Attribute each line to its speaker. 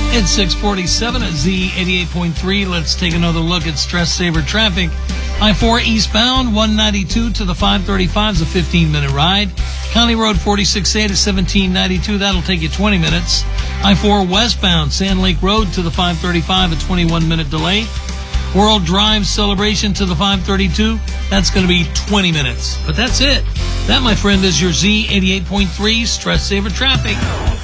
Speaker 1: It's 647 at Z88.3. Let's take another look at stress saver traffic. I-4 eastbound, 192 to the 535 is a 15-minute ride. County Road 46A to 1792, that'll take you 20 minutes. I-4 westbound, Sand Lake Road to the 535, a 21-minute delay. World Drive Celebration to the 532, that's going to be 20 minutes. But that's it. That, my friend, is your Z88.3 stress saver traffic.